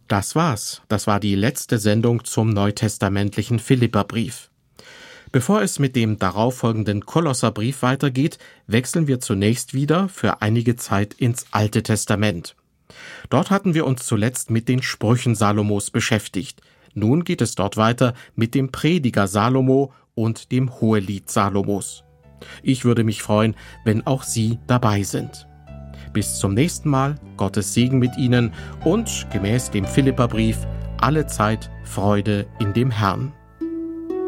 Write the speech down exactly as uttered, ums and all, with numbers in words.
Das war's. Das war die letzte Sendung zum neutestamentlichen Philipperbrief. Bevor es mit dem darauffolgenden Kolosserbrief weitergeht, wechseln wir zunächst wieder für einige Zeit ins Alte Testament. Dort hatten wir uns zuletzt mit den Sprüchen Salomos beschäftigt. Nun geht es dort weiter mit dem Prediger Salomo und dem Hohelied Salomos. Ich würde mich freuen, wenn auch Sie dabei sind. Bis zum nächsten Mal, Gottes Segen mit Ihnen und gemäß dem Philipperbrief alle Zeit Freude in dem Herrn.